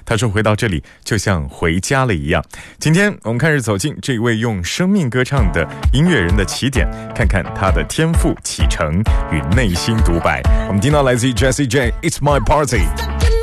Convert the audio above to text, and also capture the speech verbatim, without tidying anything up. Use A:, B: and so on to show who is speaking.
A: 他说回到这里就像回家了一样。今天我们开始走进这位用生命歌唱的音乐人的起点，看看他的天赋启程与内心独白。我们听到来自于 Jessie J It's My Party。